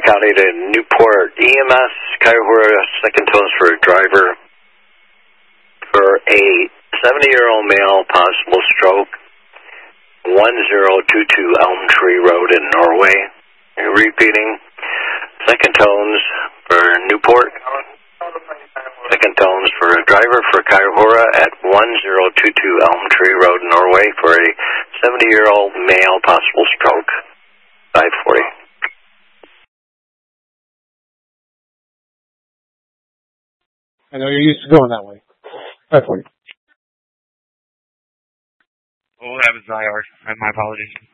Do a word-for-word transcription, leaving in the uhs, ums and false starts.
County to Newport. E M S, Kaihura, second tones for a driver for a seventy-year-old male, possible stroke, one zero two two Elm Tree Road in Norway. Repeating, second tones for Newport, second tones for a driver for Kaihura at one zero two two Elm Tree Road, Norway for a seventy-year-old male, possible stroke, five forty. I know you're used to going that way. five forty. Oh, that was I R. My apologies.